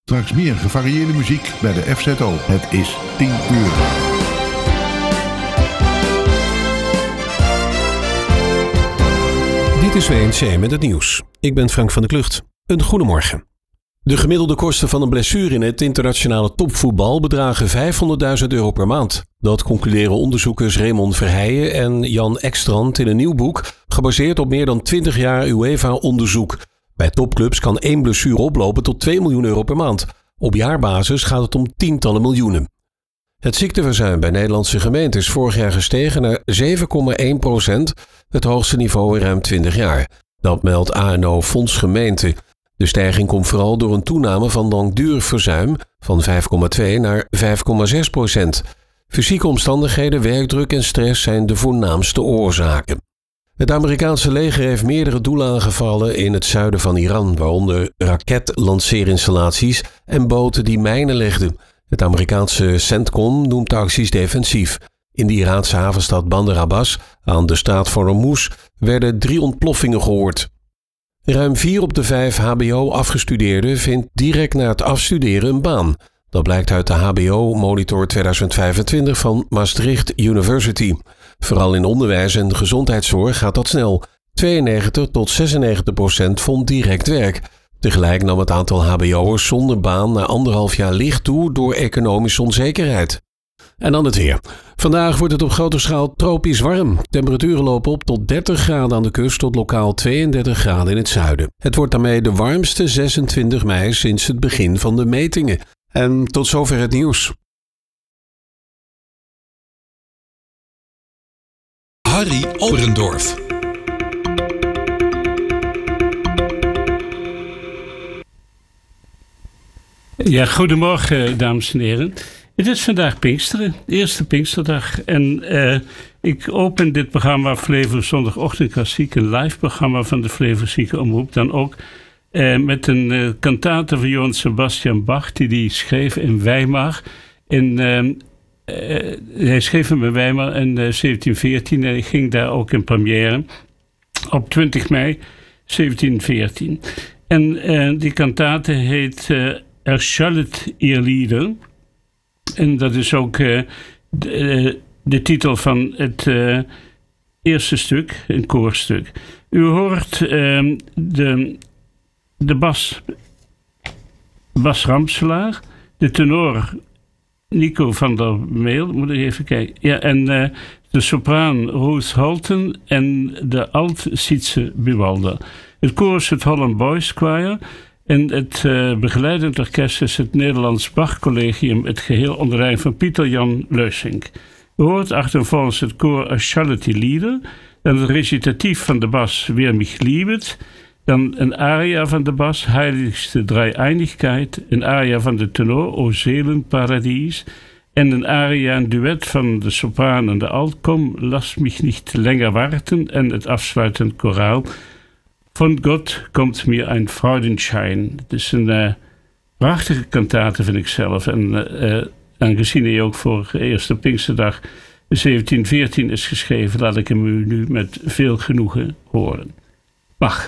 Straks meer gevarieerde muziek bij de FZO. Het is 10 uur. Dit is WNC met het nieuws. Ik ben Frank van der Klucht. Een goedemorgen. De gemiddelde kosten van een blessure in het internationale topvoetbal bedragen €500.000 per maand. Dat concluderen onderzoekers Raymond Verheijen en Jan Ekstrand in een nieuw boek, gebaseerd op meer dan 20 jaar UEFA-onderzoek. Bij topclubs kan 1 blessure oplopen tot €2 miljoen per maand. Op jaarbasis gaat het om tientallen miljoenen. Het ziekteverzuim bij Nederlandse gemeenten is vorig jaar gestegen naar 7,1%, het hoogste niveau in ruim 20 jaar. Dat meldt ANO Fonds Gemeenten. De stijging komt vooral door een toename van langdurig verzuim van 5,2 naar 5,6%. Fysieke omstandigheden, werkdruk en stress zijn de voornaamste oorzaken. Het Amerikaanse leger heeft meerdere doelen aangevallen in het zuiden van Iran, waaronder raketlanceerinstallaties en boten die mijnen legden. Het Amerikaanse CENTCOM noemt de acties defensief. In de Iraanse havenstad Bandar Abbas, aan de straat van Hormuz, werden 3 ontploffingen gehoord. Ruim 4 op de 5 HBO-afgestudeerden vindt direct na het afstuderen een baan. Dat blijkt uit de HBO-monitor 2025 van Maastricht University. Vooral in onderwijs en gezondheidszorg gaat dat snel. 92 tot 96% vond direct werk. Tegelijk nam het aantal HBO'ers zonder baan na 1,5 jaar licht toe door economische onzekerheid. En dan het weer. Vandaag wordt het op grote schaal tropisch warm. Temperaturen lopen op tot 30 graden aan de kust tot lokaal 32 graden in het zuiden. Het wordt daarmee de warmste 26 mei sinds het begin van de metingen. En tot zover het nieuws. Harry Oberendorf. Ja, goedemorgen dames en heren. Het is vandaag Pinksteren, eerste Pinksterdag. En ik open dit programma Flevo Zondagochtend Klassiek, een live programma van de Flevo Zieke Omroep, dan ook met een kantate van Johann Sebastian Bach, die schreef in Weimar. Hij schreef hem in Weimar in 1714 en ik ging daar ook in première op 20 mei 1714. En die kantate heet Erschallet ihr Lieder. En dat is ook de titel van het eerste stuk, een koorstuk. U hoort de Bas Ramselaar, de tenor Nico van der Meel, moet ik even kijken. Ja, en de sopraan Roos Holten en de alt Sietse Buwalda. Het koor is het Holland Boys Choir. En het begeleidend orkest is het Nederlands Bach Collegium, het geheel onder leiding van Pieter Jan Leusink. U hoort achtervolgens het koor Erschallet die Lieder, dan het recitatief van de Bas Wer mich liebet, dan een aria van de Bas Heiligste Dreieinigkeit, een aria van de tenor O Seelenparadies en een aria, een duet van de sopraan en de alt Kom, lass mich nicht länger warten en het afsluitend koraal Von Gott komt mir ein Freudenschein. Het is een prachtige kantate, vind ik zelf. En aangezien hij ook voor eerste Pinksterdag 1714 is geschreven, laat ik hem nu met veel genoegen horen. Bach.